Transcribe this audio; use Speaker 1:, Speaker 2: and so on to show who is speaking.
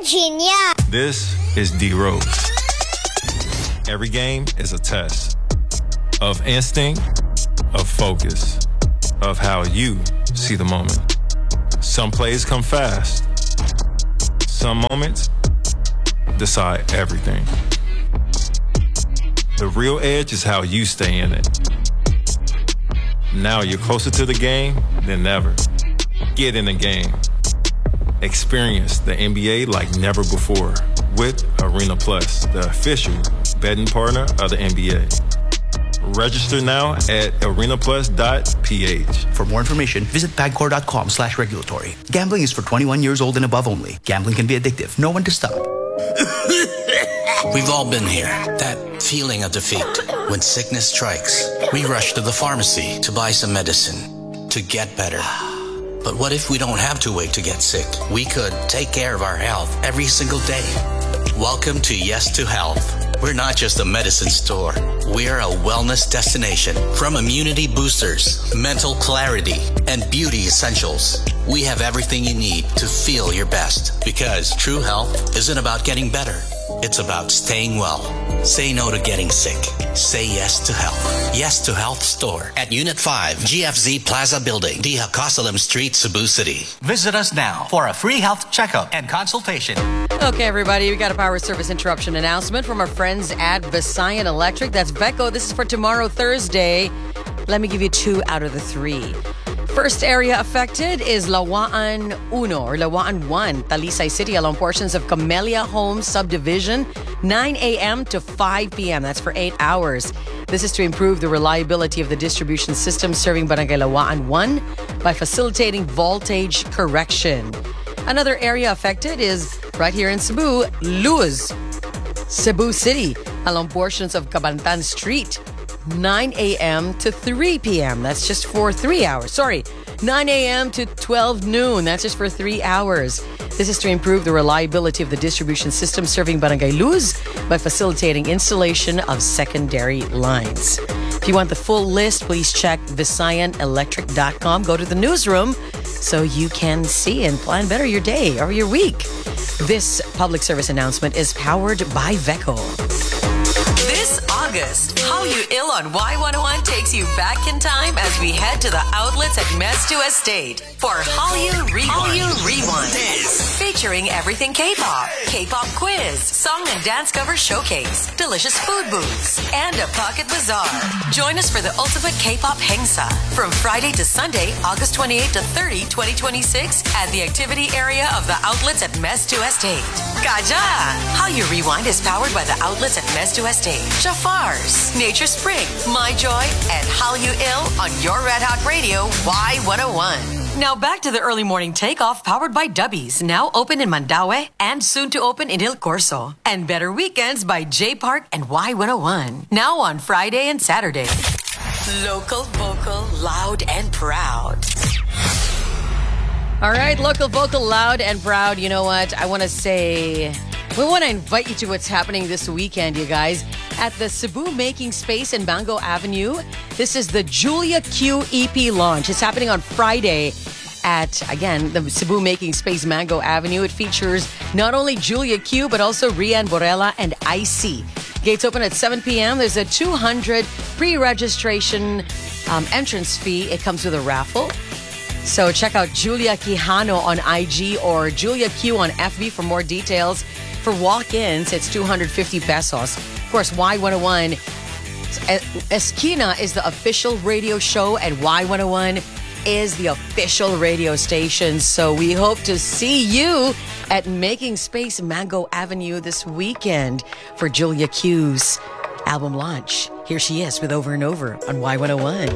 Speaker 1: Virginia.
Speaker 2: This is D Rose. Every game is a test of instinct, of focus, of how you see the moment. Some plays come fast. Some moments decide everything. The real edge is how you stay in it. Now you're closer to the game than ever. Get in the game. Experience the NBA like never before with Arena Plus, the official betting partner of the NBA. Register now at arenaplus.ph.
Speaker 3: For more information, visit pagcor.com/regulatory. Gambling is for 21 years old and above only. Gambling can be addictive. Know when to stop.
Speaker 4: We've all been here. That feeling of defeat. When sickness strikes, we rush to the pharmacy to buy some medicine to get better. But what if we don't have to wait to get sick? We could take care of our health every single day. Welcome to Yes to Health. We're not just a medicine store. We're a wellness destination. From immunity boosters, mental clarity, and beauty essentials, we have everything you need to feel your best. Because true health isn't about getting better. It's about staying well. Say no to getting sick. Say yes to health. Yes to Health Store at Unit 5, GFZ Plaza Building, Diha Cosalim Street, Cebu City.
Speaker 3: Visit us now for a free health checkup and consultation.
Speaker 5: Okay, everybody, we got a power service interruption announcement from our friends at Visayan Electric. That's Becco. This is for tomorrow, Thursday. Let me give you 2 out of the 3. First area affected is Lawaan 1 or Lawaan 1, Talisay City, along portions of Camellia Homes Subdivision, 9 a.m. to 5 p.m. That's for 8 hours. This is to improve the reliability of the distribution system serving Barangay Lawaan 1 by facilitating voltage correction. Another area affected is right here in Cebu, Luz, Cebu City, along portions of Cabantan Street, 9 a.m. to 3 p.m. That's just for 3 hours. 9 a.m. to 12 noon. That's just for 3 hours. This is to improve the reliability of the distribution system serving Barangay Luz by facilitating installation of secondary lines. If you want the full list, please check VisayanElectric.com. Go to the newsroom so you can see and plan better your day or your week. This public service announcement is powered by Veco.
Speaker 6: This August, How You Ill on Y101 takes you back in time as we head to the outlets at Mestu Estate for Hallyu Rewind. Featuring everything K-pop, K-pop quiz, song and dance cover showcase, delicious food booths, and a pocket bazaar. Join us for the ultimate K-pop Hengsa from Friday to Sunday, August 28 to 30, 2026 at the activity area of the outlets at Mestu Estate. Kaja! Hallyu Rewind is powered by the outlets at Mestu Estate, Jafars, Nature Spring, My Joy, and Hallyu Ill on your Red Hot Radio Y101. Now back to the early morning takeoff powered by Dubbies, now open in Mandaue and soon to open in Il Corso. And Better Weekends by J Park and Y101, now on Friday and Saturday. Local, vocal, loud, and proud.
Speaker 5: All right, local, vocal, loud, and proud. You know what? I want to say, we want to invite you to what's happening this weekend, you guys, at the Cebu Making Space in Mango Avenue. This is the Julia Q EP launch. It's happening on Friday at, again, the Cebu Making Space Mango Avenue. It features not only Julia Q, but also Rian Borella and IC. Gates open at 7 p.m. There's a 200 pre-registration entrance fee. It comes with a raffle. So check out Julia Quijano on IG or Julia Q on FB for more details. For walk-ins, it's 250 pesos. Of course, Y101 Esquina is the official radio show, and Y101 is the official radio station. So we hope to see you at Making Space Mango Avenue this weekend for Julia Q's album launch. Here she is with Over and Over on Y101.